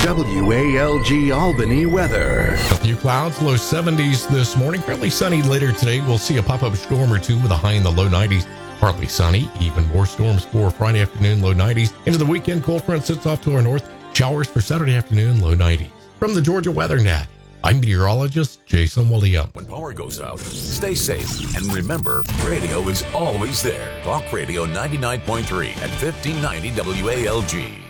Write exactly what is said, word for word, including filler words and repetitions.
W A L G Albany weather. A few clouds, low seventies this morning. Fairly sunny later today. We'll see a pop-up storm or two with a high in the low nineties. Partly sunny, even more storms for Friday afternoon, low nineties. Into the weekend, cold front sits off to our north. Showers for Saturday afternoon, low nineties. From the Georgia Weather Net, I'm meteorologist Jason Williams. When power goes out, stay safe. And remember, radio is always there. Talk Radio ninety-nine point three at fifteen ninety W A L G.